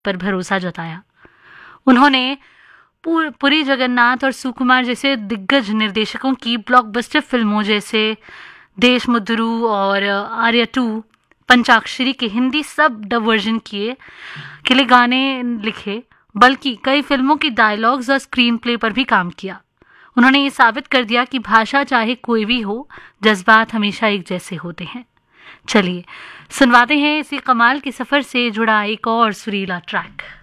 पर भरोसा जताया। उन्होंने पुरी जगन्नाथ और सुकुमार जैसे दिग्गज निर्देशकों की ब्लॉकबस्टर फिल्मों जैसे देशमुद्रू और आर्या 2, पंचाक्षरी के हिंदी सब डब वर्जन के लिए गाने लिखे, बल्कि कई फिल्मों की डायलॉग्स और स्क्रीन प्ले पर भी काम किया। उन्होंने ये साबित कर दिया कि भाषा चाहे कोई भी हो, जज्बात हमेशा एक जैसे होते हैं। चलिए सुनवाते हैं इसी कमाल के सफर से जुड़ा एक और सुरीला ट्रैक।